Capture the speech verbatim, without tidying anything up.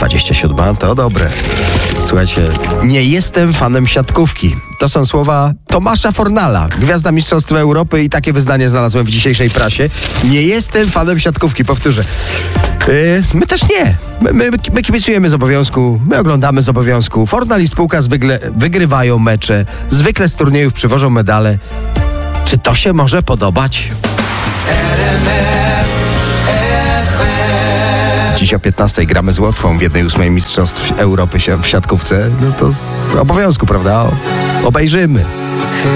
dwadzieścia siedem, to dobre. Słuchajcie, nie jestem fanem siatkówki. To są słowa Tomasza Fornala, gwiazda Mistrzostw Europy, i takie wyznanie znalazłem w dzisiejszej prasie. Nie jestem fanem siatkówki, powtórzę. Yy, my też nie. My, my, my kibicujemy z obowiązku, my oglądamy z obowiązku. Fornal i spółka zwykle wygrywają mecze, zwykle z turniejów przywożą medale. Czy to się może podobać? Dziś o piętnastej gramy z Łotwą w jednej ósmej Mistrzostw Europy w siatkówce. No to z obowiązku, prawda? Obejrzymy.